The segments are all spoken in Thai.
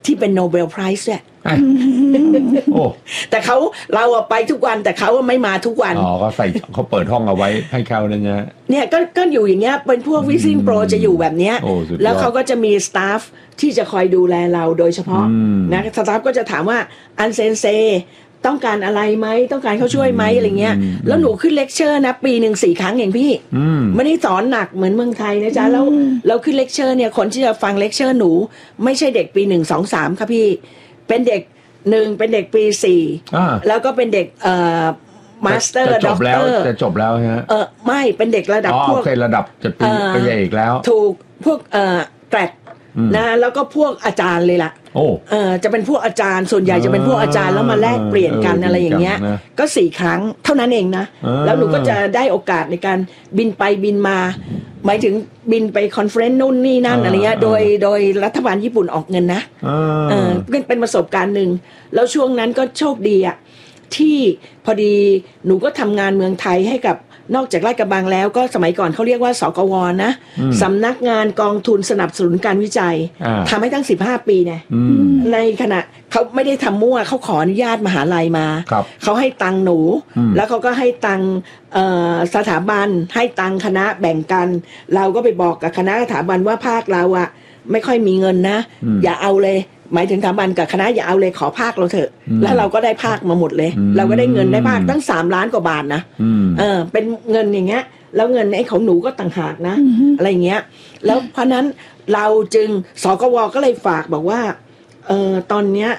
ที่เป็นโนเบลไพรส์เนี่ยโอ้แต่เราไปทุกวันแต่เขาไม่มาทุกวันก็เขาเปิดห้องเอาไว้ให้เขาเนี่ยก็อยู่อย่างเงี้ยเป็นพวกวิซิ่งโปรจะอยู่แบบเนี้ยแล้วเขาก็จะมีสตาฟที่จะคอยดูแลเราโดยเฉพาะนะสตาฟก็จะถามว่าอันเซนเซต้องการอะไรไหมต้องการเขาช่วยไหมอะไรเงี้ยแล้วหนูขึ้นเลคเชอร์นะปีหนึ่ง4 ครั้งเองพี่ไม่ได้สอนหนักเหมือนเมืองไทยนะจ๊ะแล้วเราขึ้นเลคเชอร์เนี่ยคนที่จะฟังเลคเชอร์หนูไม่ใช่เด็กปี1 2 3ค่ะพี่เป็นเด็ก1เป็นเด็กปี4แล้วก็เป็นเด็กมาสเตอร์ด็อกเตอร์จะจบแล้วฮะไม่เป็นเด็กระดับพวกระดับจะเป็นไปใหญ่อีกแล้วถูกพวกแกรดนะแล้วก็พวกอาจารย์เลยล่ะจะเป็นพวกอาจารย์ส่วนใหญ่จะเป็นพวกอาจารย์แล้วมาแลกเปลี่ยนกันอะไรอย่างเงี้ยก็4 ครั้งเท่านั้นเองนะแล้วหนูก็จะได้โอกาสในการบินไปบินมาหมายถึงบินไปคอนเฟอเรนซ์นู่นนี่นั่นอะไรเงี้ยโดยรัฐบาลญี่ปุ่นออกเงินนะเป็นประสบการณ์หนึ่งแล้วช่วงนั้นก็โชคดีอ่ะที่พอดีหนูก็ทำงานเมืองไทยให้กับนอกจากลาดกระบังแล้วก็สมัยก่อนเขาเรียกว่าสกวนะสำนักงานกองทุนสนับสนุนการวิจัยทำให้ตั้ง15 ปีเนี่ยในขณะเขาไม่ได้ทำมั่วเขาขออนุญาตมหาลัยมาเขาให้ตังหนูแล้วเขาก็ให้ตังสถาบันให้ตังคณะแบ่งกันเราก็ไปบอกกับคณะสถาบันว่าภาคเราอะไม่ค่อยมีเงินนะอย่าเอาเลยหมายถึงสถาบันกับคณะอย่าเอาเลยขอภาคเราเถอะแล้วเราก็ได้ภาคมาหมดเลยเราก็ได้เงินได้ภาคตั้ง3 ล้านกว่าบาทนะเป็นเงินอย่างเงี้ยแล้วเงินไอ้ของหนูก็ต่างหากนะอะไรเงี้ยแล้วเพราะนั้นเราจึงสกวก็เลยฝากบอกว่าตอนเนี้ย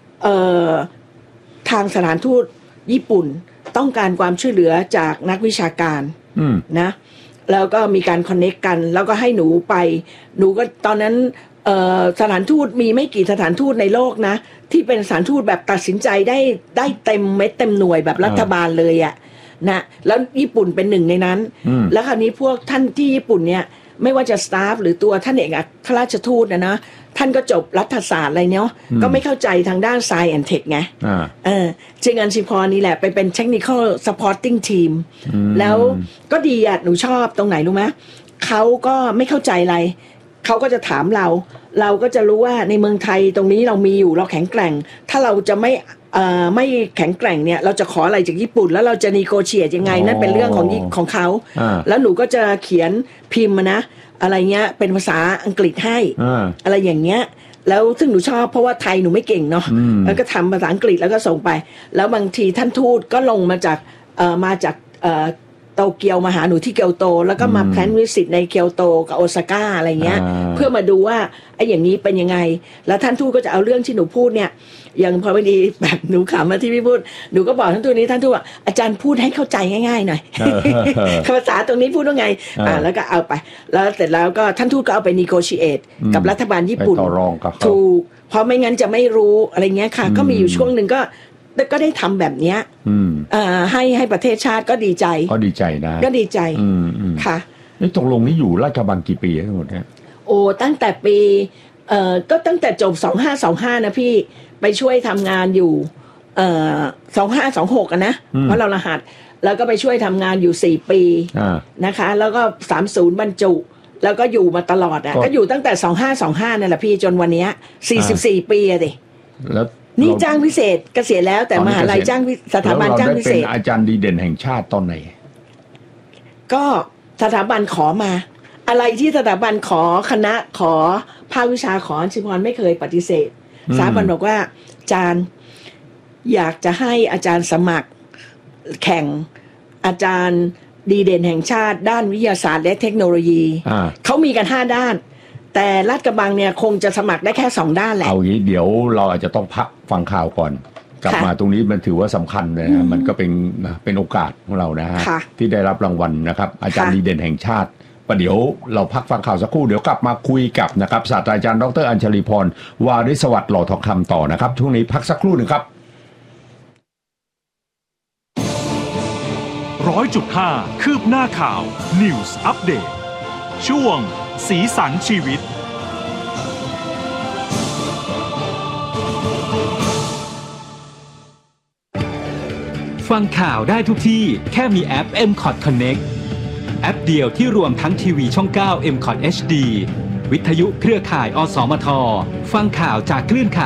ทางสถานทูตญี่ปุ่นต้องการความช่วยเหลือจากนักวิชาการนะแล้วก็มีการคอนเนคกันแล้วก็ให้หนูไปหนูก็ตอนนั้นสถานทูตมีไม่กี่สถานทูตในโลกนะที่เป็นสถานทูตแบบตัดสินใจได้เต็มเม็ดเต็มหน่วยแบบรัฐบาลเลยอ่ะนะแล้วญี่ปุ่นเป็นหนึ่งในนั้นแล้วคราวนี้พวกท่านที่ญี่ปุ่นเนี่ยไม่ว่าจะสตาฟหรือตัวท่านเอกอัครราชทูตนะท่านก็จบรัฐศาสตร์อะไรเนาะก็ไม่เข้าใจทางด้าน Science and Tech ไงจึงอันชิพรนี่แหละไปเป็น Technical Supporting Team แล้วก็ดีอ่ะหนูชอบตรงไหนรู้ไหมเขาก็ไม่เข้าใจอะไรเขาก็จะถามเราก็จะรู้ว่าในเมืองไทยตรงนี้เรามีอยู่เราแข็งแกร่งถ้าเราจะไม่แข็งแกร่งเนี่ยเราจะขออะไรจากญี่ปุ่นแล้วเราจะนีโกเชียตยังไงนั่นเป็นเรื่องของเขาแล้วหนูก็จะเขียนพิมพ์นะอะไรเงี้ยเป็นภาษาอังกฤษให้อะไรอย่างเงี้ยแล้วซึ่งหนูชอบเพราะว่าไทยหนูไม่เก่งเนาะแล้วก็ทำภาษาอังกฤษแล้วก็ส่งไปแล้วบางทีท่านทูตก็ลงมาจากโตเกียวมาหาหนูที่เกียวโตแล้วก็มาแพลนวิสิตในเกียวโตกับโอซาก้าอะไรเงี้ยเพื่อมาดูว่าไอ้อย่างนี้เป็นยังไงแล้วท่านทูตก็จะเอาเรื่องที่หนูพูดเนี่ยอย่างพอพอดีแบบหนูขำมาที่พี่พูดหนูก็บอกท่านทูตนี้ท่านทูตว่าอาจารย์พูดให้เข้าใจง่ายๆหน่อยภาษาตรงนี้พูดว่าไงแล้วก็เอาไปแล้วเสร็จแล้วก็ท่านทูตก็เอาไปนีโกชิเอตกับรัฐบาลญี่ปุ่นถูกเพราะไม่งั้นจะไม่รู้อะไรเงี้ยค่ะก็มีอยู่ช่วงหนึ่งก็ได้ทำแบบเนี้ยให้ประเทศชาติก็ดีใจนะก็ดีใจค่ะนี่ตกลงนี่อยู่ราชกระบังกี่ปีทั้งหมดเนี่ยโอ้ตั้งแต่ปีก็ตั้งแต่จบ2525นะพี่ไปช่วยทำงานอยู่2526นะเพราะเรารหัสแล้วก็ไปช่วยทำงานอยู่4 ปีนะคะแล้วก็30บรรจุแล้วก็อยู่มาตลอดก็อยู่ตั้งแต่2525นั่นแหละพี่จนวันนี้44 ปีอะดิแล้วนี่จ้างพิเศษเกษียณแล้วแต่มหาลัยจ้างสถาบันจ้างพิเศษเป็นอาจารย์ดีเด่นแห่งชาติตอนไหนก็สถาบันขอมาอะไรที่สถาบันขอคณะขอภาควิชาขอชิพรไม่เคยปฏิเสธสถาบันบอกว่าอาจารย์อยากจะให้อาจารย์สมัครแข่งอาจารย์ดีเด่นแห่งชาติด้านวิทยาศาสตร์และเทคโนโลยีเขามีกัน5 ด้านแต่ลาดกระบังเนี่ยคงจะสมัครได้แค่2 ด้านแหละเอางี้เดี๋ยวเราอาจจะต้องพักฟังข่าวก่อนกลับมาตรงนี้มันถือว่าสำคัญเลยนะมันก็เป็นโอกาสของเรานะฮะที่ได้รับรางวัลนะครับอาจารย์ดีเด่นแห่งชาติประเดี๋ยวเราพักฟังข่าวสักครู่เดี๋ยวกลับมาคุยกับนะครับศาสตราจารย์ดร.อัญชลีพรวาริสวัสดิ์หล่อทองคำต่อนะครับช่วงนี้พักสักครู่หนึ่งครับ 100.5 คืบหน้าข่าว News Update ช่วงสีสันชีวิตฟังข่าวได้ทุกที่แค่มีแอป MCOT Connect แอปเดียวที่รวมทั้งทีวีช่อง 9 MCOT HD วิทยุเครือข่ายอสมทฟังข่าวจากคลื่นข่าว